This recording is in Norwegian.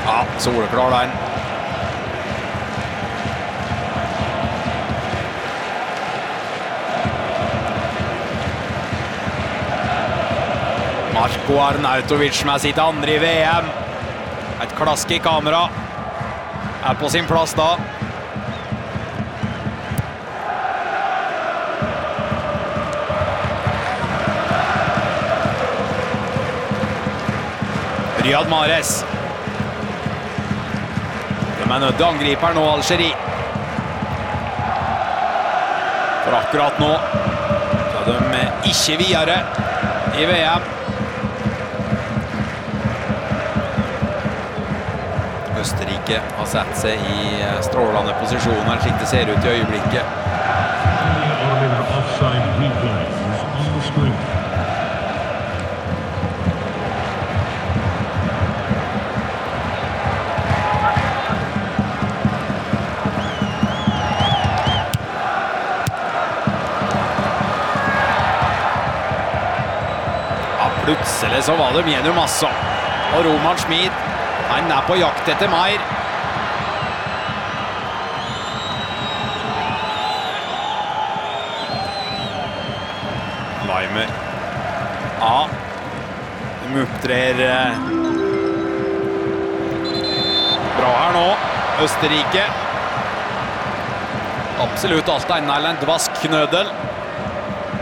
Ja, soleklar den. Marko Arnautovic med sitt andre i VM. Et klask i kamera. På sin plass da. Riyad Mahrez. De nødt til angriper nå, Algerie. For akkurat nå så de ikke videre i VM. Østerrike har sett seg i strålende posisjoner, slik det ser ut i øyeblikket. Plutselig så var det Mjenu Massa og Roman Schmid. Han på jakt etter mer. Weimer. Ja, de opptrer bra her nå. Østerrike. Absolutt alt annet enn en dvask knødel.